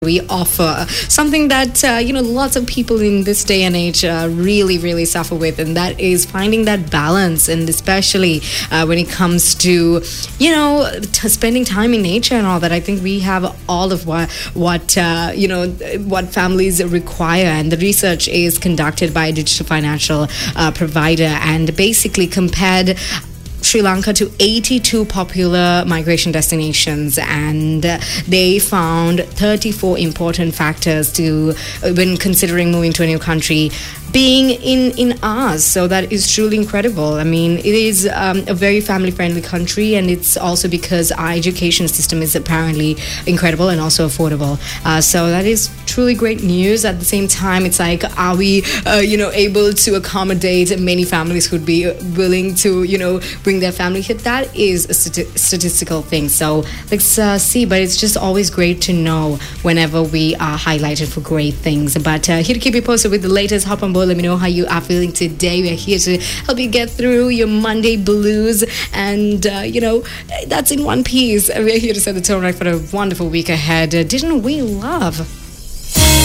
we offer something that lots of people in this day and age really suffer with, and that is finding that balance, and especially when it comes to spending time in nature and all that. I think we have all of what families require, and the research is conducted by a digital financial provider, and basically compared Sri Lanka to 82 popular migration destinations, and they found 34 important factors to when considering moving to a new country being in ours. So that is truly incredible. I mean, it is a very family-friendly country, and it's also because our education system is apparently incredible and also affordable. So that is truly great news. At the same time, it's like, are we able to accommodate many families who'd be willing to bring their family here? That is a statistical thing. So let's see. But it's just always great to know whenever we are highlighted for great things. But here to keep you posted with the latest Hop on Board. Let me know how you are feeling today. We're here to help you get through your Monday blues, and that's in one piece. We're here to set the tone right for a wonderful week ahead. Didn't we love